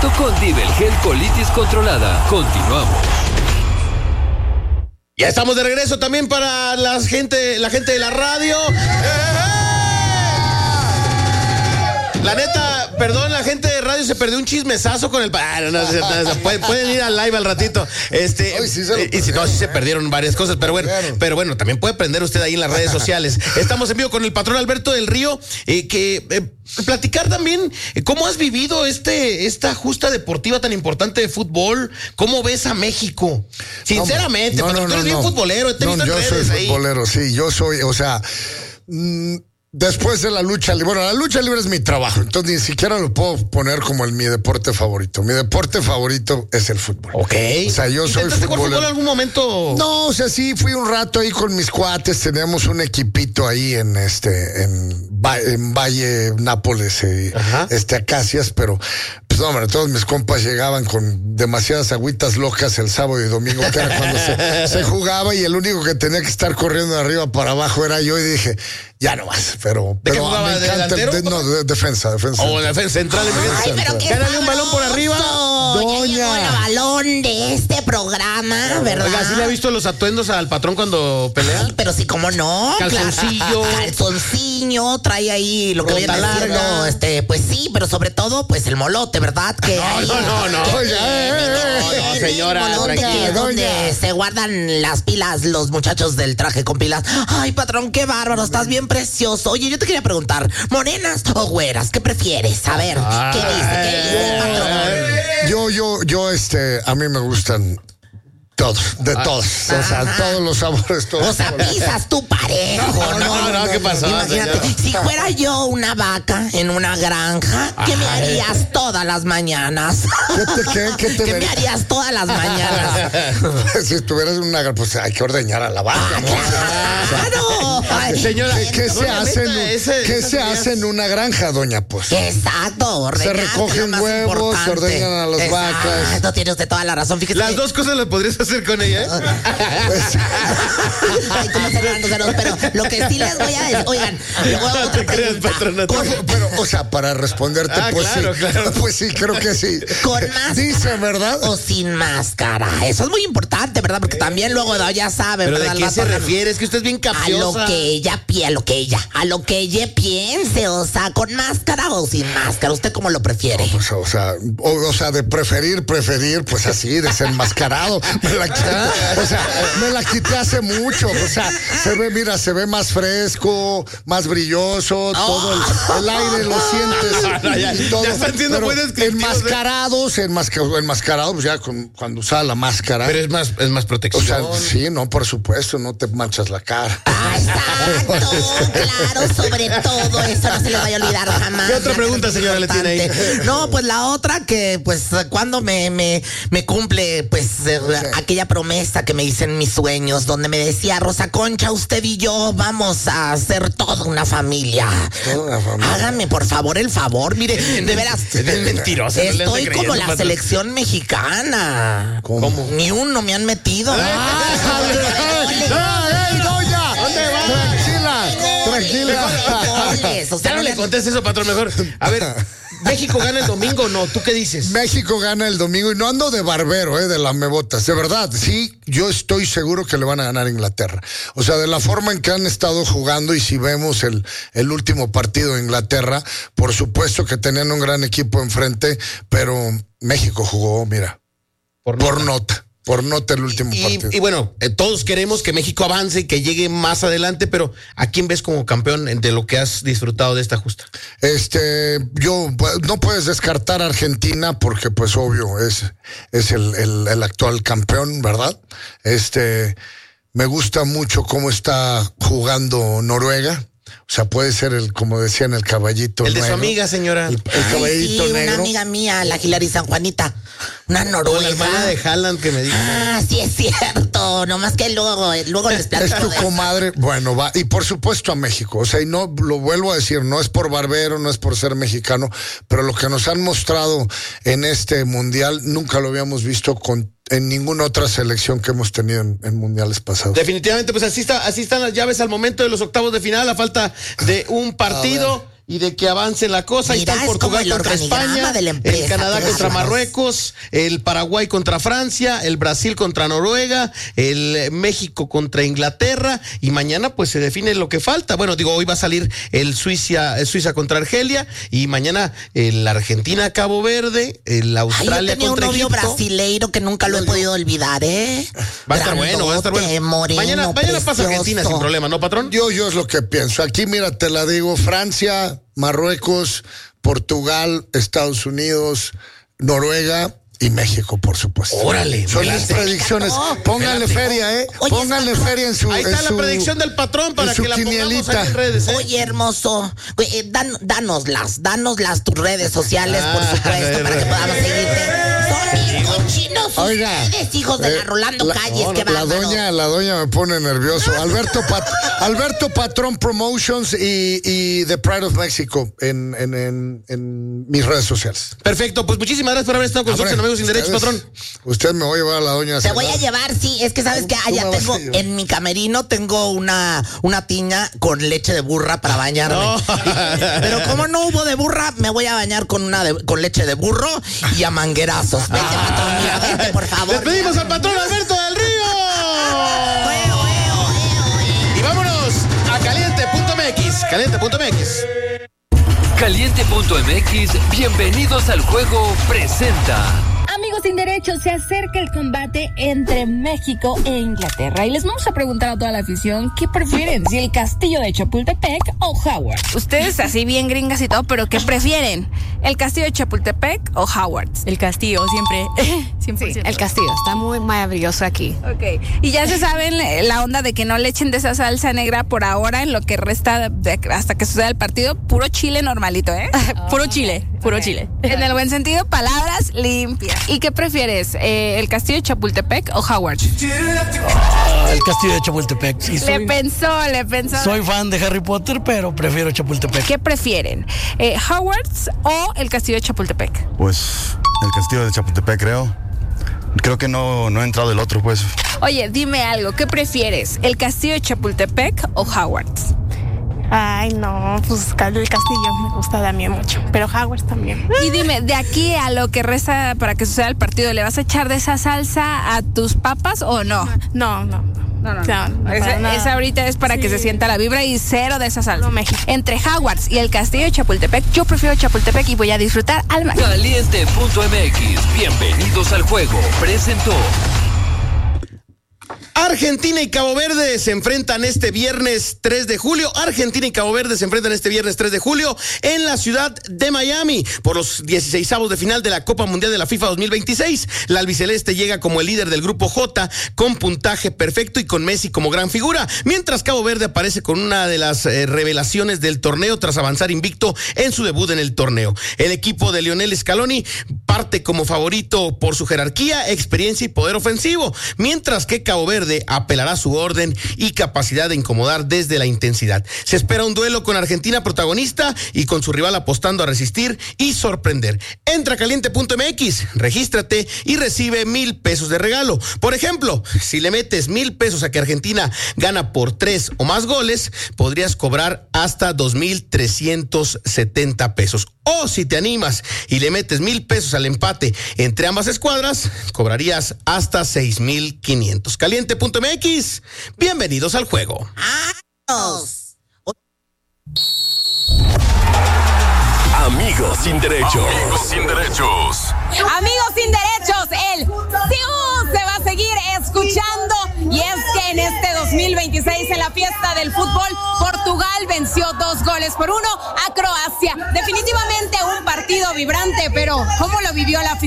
tratamiento con Divelgel colitis controlada. Continuamos. Ya estamos de regreso también para la gente de la radio. La neta, perdón, la gente de radio se perdió un chismesazo con el... pueden ir al live al ratito. Y si no, sí se perdieron varias cosas, pero bueno, también puede aprender usted ahí en las redes sociales. Estamos en vivo con el patrón Alberto del Río, platicar también cómo has vivido esta justa deportiva tan importante de fútbol. ¿Cómo ves a México? Sinceramente, tú eres bien futbolero. Yo soy futbolero, sí, yo soy, después de la lucha libre, la lucha libre es mi trabajo, entonces ni siquiera lo puedo poner como mi deporte favorito. Mi deporte favorito es el fútbol. Ok. O sea, yo soy futbolero. ¿Fútbol en algún momento? No, sí, fui un rato ahí con mis cuates, teníamos un equipito ahí en Valle Nápoles, Acacias, pero pues no, hombre, todos mis compas llegaban con demasiadas agüitas locas el sábado y domingo, que era cuando se jugaba, y el único que tenía que estar corriendo de arriba para abajo era yo, y dije, ya no más, pero ¿de qué jugaba? me encanta defensa. Defensa central. Gánale un balón por arriba. Doña. Llegó el balón de este programa, ¿verdad? Oiga, ¿sí le ha visto los atuendos al patrón cuando pelea? Ay, pero sí, ¿cómo no? Calzoncillo, trae ahí lo que viene siendo, pues sí, pero sobre todo, pues el molote, ¿verdad? Que no, señora, tranquila. Donde se guardan las pilas los muchachos del traje con pilas. Ay, patrón, qué bárbaro, estás bien precioso. Oye, yo te quería preguntar, ¿morenas o güeras? ¿Qué prefieres? A ver, ¿qué dice, patrón? Yo, a mí me gustan todos, todos. O sea, todos los sabores, todos. O sea, pisas tu parejo. No, ¿qué pasó? Imagínate, si fuera yo una vaca en una granja, ¿qué me harías todas las mañanas? ¿Qué me harías todas las mañanas? Si estuvieras en una granja, pues hay que ordeñar a la vaca, ¿no? ¡Claro! Ay, señora, ¿qué se hace en una granja, doña? Pues. Exacto, ordeñar. Se recogen huevos, se ordeñan a las vacas. Esto tiene usted toda la razón. Fíjese. Las dos cosas las podrías hacer con ella, Ay, tú pero lo que sí les voy a decir, oigan, no te creas, patronato. Pero, o sea, para responderte, pues claro, sí. Claro. Pues sí, creo que sí. Con máscara. Dice, ¿verdad? O sin máscara. Eso es muy importante, ¿verdad? Porque también luego ya saben, ¿pero ¿verdad? de qué se refiere? Es que usted es bien capciosa. A lo que ella piense, o sea, con máscara o sin máscara. ¿Usted cómo lo prefiere? No, pues, o sea, de preferir, pues así, desenmascarado. Me la quité hace mucho. O sea, se ve más fresco, más brilloso, todo el aire lo sientes. Y todo. Ya están siendo muy descriptivos. Enmascarados, pues ya cuando usaba la máscara. Pero es más protección. O sea, sí, no, por supuesto, no te manchas la cara. Exacto, claro, sobre todo eso no se le vaya a olvidar jamás. ¿Qué otra pregunta, señora, le tiene ahí? No, pues la otra que, pues, cuando me cumple, pues, aquella promesa que me hice en mis sueños, donde me decía, Rosa Concha, usted y yo vamos a hacer toda una familia. Hágame, por favor, el favor. Mire, de veras, es mentirosa. Estoy como la selección mexicana. ¿Cómo? Ni uno me han metido. Tranquila. Ya no le contestes eso, patrón, mejor. A ver, ¿México gana el domingo o no? ¿Tú qué dices? México gana el domingo y no ando de barbero, de lamebotas. De verdad, sí, yo estoy seguro que le van a ganar a Inglaterra. O sea, de la forma en que han estado jugando, y si vemos el último partido de Inglaterra, por supuesto que tenían un gran equipo enfrente, pero México jugó, mira, por nota. Por nota el último partido. Y bueno, todos queremos que México avance y que llegue más adelante, pero ¿a quién ves como campeón de lo que has disfrutado de esta justa? No puedes descartar a Argentina porque pues obvio es el actual campeón, ¿verdad? Me gusta mucho cómo está jugando Noruega. O sea, puede ser como decían, el caballito el negro. De su amiga, señora. El caballito negro. Una amiga mía, la Hilary San Juanita. Una noruega. La hermana de Haaland que me dijo. Sí es cierto. Nomás que luego les platico. Es tu comadre. Bueno, va. Y por supuesto a México. O sea, y no, lo vuelvo a decir, no es por barbero, no es por ser mexicano, pero lo que nos han mostrado en este mundial nunca lo habíamos visto en ninguna otra selección que hemos tenido en mundiales pasados. Definitivamente, pues así están las llaves al momento de los octavos de final, a falta de un partido. y de que avance la cosa. Ahí está el Portugal contra España, el Canadá contra Marruecos, el Paraguay contra Francia, el Brasil contra Noruega, el México contra Inglaterra, y mañana pues se define lo que falta. Bueno, hoy va a salir el Suiza contra Argelia, y mañana el Argentina Cabo Verde, el Australia contra Egipto. Yo tenía un novio brasileiro que nunca lo he podido olvidar, Va a estar bueno, va a estar bueno. Moreno, mañana pasa Argentina sin problema, ¿no, patrón? Yo es lo que pienso. Aquí, mira, te la digo, Francia, Marruecos, Portugal, Estados Unidos, Noruega y México, por supuesto. Órale. Son las predicciones. Pónganle feria, Pónganle feria en su... Ahí está la predicción del patrón para que la pongamos ahí en redes. Oye, hermoso, danoslas tus redes sociales, por supuesto, para que podamos seguirte. Son mis cochinos ustedes, hijos de la Rolando Calles, qué bárbaro. La doña me pone nervioso. Alberto Patrón Promotions y The Pride of Mexico en mis redes sociales. Perfecto, pues muchísimas gracias por haber estado con nosotros en Amigos Sin Derechos, patrón. Usted me va a llevar a la doña. Te voy a llevar, sí, es que sabes que allá tengo, en mi camerino tengo una tiña con leche de burra para bañarme. No. Pero como no hubo de burra, me voy a bañar con leche de burro y a manguerazos. Vente, patrón, mira, vente, por favor. Despedimos al patrón Alberto del Río. Y vámonos a caliente.mx. Caliente.mx, bienvenidos al juego, presenta. Amigos Sin Derechos, se acerca el combate entre México e Inglaterra y les vamos a preguntar a toda la afición qué prefieren, si el castillo de Chapultepec o Howard. Ustedes así bien gringas y todo, pero ¿qué prefieren? ¿El castillo de Chapultepec o Howard? El castillo, siempre. 100%. Sí, el castillo, está muy maravilloso aquí. Ok, y ya se saben la onda de que no le echen de esa salsa negra por ahora en lo que resta hasta que suceda el partido, puro chile normalito, Puro chile. En el buen sentido, palabras limpias. ¿Y qué prefieres? ¿El castillo de Chapultepec o Howard? El castillo de Chapultepec. Sí, le pensó. Soy fan de Harry Potter, pero prefiero Chapultepec. ¿Qué prefieren? ¿Howard o el castillo de Chapultepec? Pues el castillo de Chapultepec, creo. Creo que no ha entrado el otro, pues. Oye, dime algo. ¿Qué prefieres? ¿El castillo de Chapultepec o Howard? Ay, no, pues el castillo me gusta también mucho, pero Howard también. Y dime, de aquí a lo que resta para que suceda el partido, ¿le vas a echar de esa salsa a tus papas o no? No. Esa ahorita es para que se sienta la vibra y cero de esa salsa. Entre Howard y el castillo de Chapultepec, yo prefiero Chapultepec y voy a disfrutar al máximo. Caliente.mx, bienvenidos al juego, presentó. Argentina y Cabo Verde se enfrentan este viernes 3 de julio. En la ciudad de Miami por los 16avos de final de la Copa Mundial de la FIFA 2026. La albiceleste llega como el líder del grupo J con puntaje perfecto y con Messi como gran figura, mientras Cabo Verde aparece con una de las revelaciones del torneo tras avanzar invicto en su debut en el torneo. El equipo de Lionel Scaloni parte como favorito por su jerarquía, experiencia y poder ofensivo, mientras que Cabo Verde apelará su orden y capacidad de incomodar desde la intensidad. Se espera un duelo con Argentina protagonista y con su rival apostando a resistir y sorprender. Entra a caliente.mx, regístrate y recibe $1,000 de regalo. Por ejemplo, si le metes $1,000 a que Argentina gana por 3 o más goles, podrías cobrar hasta $2,370. O si te animas y le metes $1,000 al empate entre ambas escuadras, cobrarías hasta $6,500. Caliente.mx, bienvenidos al juego. Amigos Sin Derechos. Amigos Sin Derechos, el CIU se va a seguir escuchando y es que en este 2026 en la fiesta del fútbol, Portugal venció 2-1 a Croacia. Definitivamente un partido vibrante, pero ¿cómo lo vivió la afición?